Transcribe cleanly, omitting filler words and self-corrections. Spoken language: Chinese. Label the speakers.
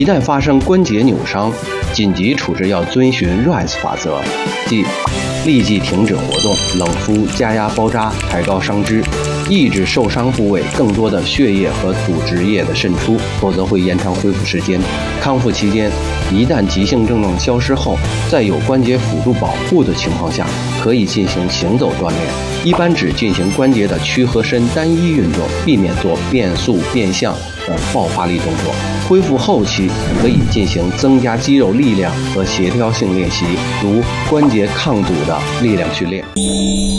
Speaker 1: 一旦发生关节扭伤，紧急处置要遵循 RICE 法则，即立即停止活动，冷敷、加压包扎，抬高伤肢，抑制受伤部位更多的血液和组织液的渗出，否则会延长恢复时间。康复期间，一旦急性症状消失后，在有关节辅助保护的情况下，可以进行行走锻炼，一般只进行关节的屈和伸单一运动，避免做变速、变向等爆发力动作。恢复后期可以进行增加肌肉力量和协调性练习，如关节抗阻的力量训练。